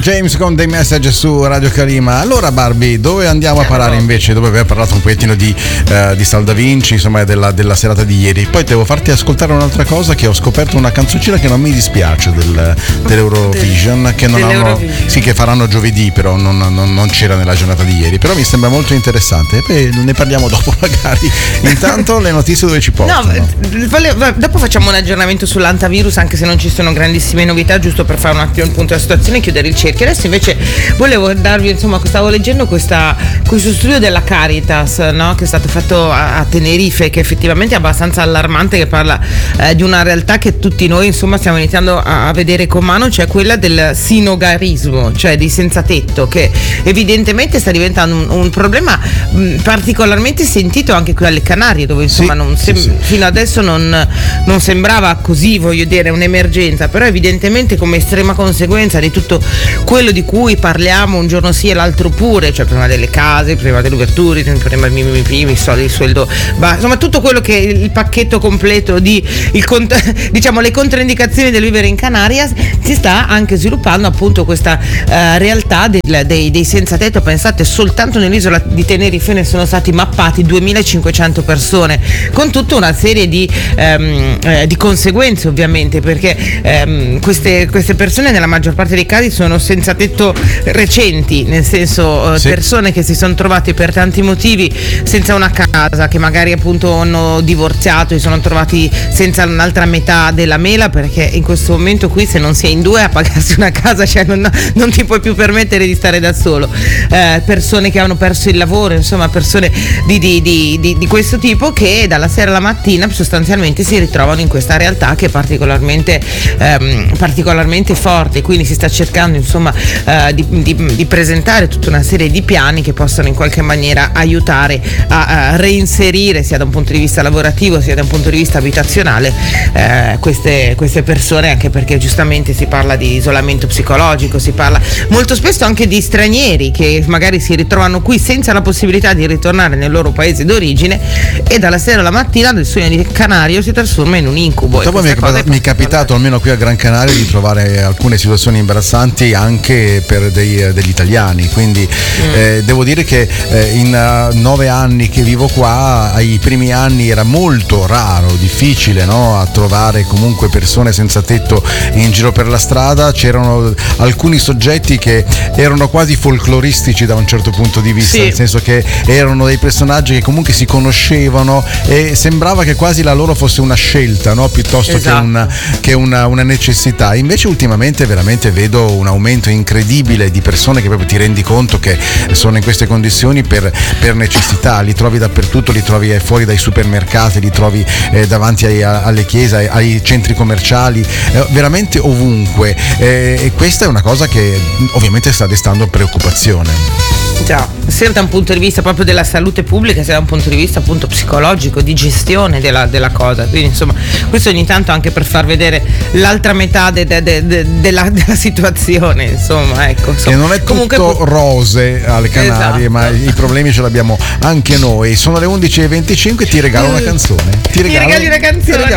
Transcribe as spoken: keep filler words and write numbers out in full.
James con dei message su Radio Calima. Allora Barbie, dove andiamo a parare invece? Dopo aver parlato un pochettino di, uh, di Sal Da Vinci, insomma della, della serata di ieri, poi devo farti ascoltare un'altra cosa, che ho scoperto una canzoncina che non mi dispiace del, dell'Eurovision, che non hanno, sì, che faranno giovedì, però non, non, non c'era nella giornata di ieri, però mi sembra molto interessante. Poi ne parliamo dopo magari. Intanto le notizie dove ci portano? No, volevo, dopo facciamo un aggiornamento sull'antivirus, anche se non ci sono grandissime novità, giusto per fare un attimo il punto della situazione e chiudere il cerchio. Adesso invece volevo darvi, insomma, stavo leggendo questa, questo studio della Caritas, no? Che è stato fatto a, a Tenerife, che effettivamente è abbastanza allarmante, che parla eh, di una realtà che tutti noi, insomma, stiamo iniziando a, a vedere con mano, cioè quella del sinogarismo, cioè di senza tetto, che evidentemente sta diventando un, un problema mh, particolarmente sentito anche qui alle Canarie, dove insomma sì, non sem- sì, sì. fino adesso non, non sembrava così, voglio dire, un'emergenza, però evidentemente come estrema conseguenza di tutto quello di cui parliamo un giorno sì e l'altro pure, cioè prima delle case, prima delle uverture, prima i M P, i soldi, il sueldo, bah, insomma tutto quello che è il pacchetto completo di il cont- diciamo le controindicazioni del vivere in Canaria, si sta anche sviluppando appunto questa uh, realtà del, dei, dei senza tetto. Pensate, soltanto nell'isola di Tenerife ne sono stati mappati duemilacinquecento persone, con tutta una serie di, um, eh, di conseguenze ovviamente, perché um, queste, queste persone nella maggior parte dei casi sono senza tetto recenti, nel senso uh, sì. persone che si sono trovate per tanti motivi senza una casa, che magari appunto hanno divorziato e sono trovati senza un'altra metà della mela, perché in questo momento qui se non si è in due a pagarsi una casa, cioè non, non ti puoi più permettere di stare da solo, eh, persone che hanno perso il lavoro, insomma persone di, di, di, di, di questo tipo, che dalla sera alla mattina sostanzialmente si ritrovano in questa realtà che è particolarmente ehm, particolarmente forte. Quindi si sta cercando insomma eh, di, di, di presentare tutta una serie di piani che possano in qualche maniera aiutare a, a reinserire, sia da un punto di vista lavorativo sia da un punto di vista abitazionale, eh, queste, queste persone, anche perché giustamente si parla di isolamento psicologico, si parla molto spesso anche di stranieri che magari si ritrovano qui senza la possibilità di ritornare nel loro paese d'origine, e dalla sera alla mattina il sogno di Canario si trasforma in un incubo. Dopo mi è, capitato, mi è capitato almeno qui a Gran Canaria di trovare alcune situazioni imbarazzanti anche per dei, degli italiani, quindi mm. eh, devo dire che eh, in uh, nove anni che vivo qua, ai primi anni era molto raro, difficile, no? A trovare comunque persone senza tetto in giro per la strada. C'erano alcuni soggetti che erano quasi folcloristici da un certo punto di vista, sì. nel senso che erano dei personaggi che comunque si conoscevano e sembrava che quasi la loro fosse una scelta, no? Piuttosto esatto. che, una, che una, una necessità. Invece ultimamente veramente vedo un aumento incredibile di persone che proprio ti rendi conto che sono in queste condizioni per, per necessità. Li trovi dappertutto, li trovi fuori dai supermercati, li trovi eh, davanti ai, alle chiese, ai, ai centri commerciali, eh, veramente ovunque, eh, e questa è una cosa che ovviamente sta destando preoccupazione. Già, sia da un punto di vista proprio della salute pubblica, sia da un punto di vista appunto psicologico, di gestione della, della cosa. Quindi insomma questo ogni tanto anche per far vedere l'altra metà de, de, de, de, della, della situazione, insomma, ecco, insomma. E non è tutto comunque rose alle Canarie, esatto. ma i problemi ce l'abbiamo anche noi. Sono le undici e venticinque, ti regalo una canzone. Ti, regalo, ti regali una canzone.